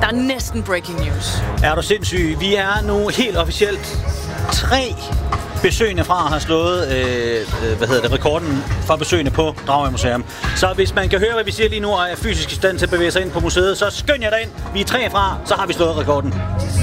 er næsten breaking news. Er du sindssyg? Vi er nu helt officielt 3 besøgende fra at have slået rekorden for besøgende på Dragør Museum. Så hvis man kan høre, hvad vi siger lige nu, og er fysisk i stand til at bevæge sig ind på museet, så skynd jer derind. Vi er 3 fra, så har vi slået rekorden.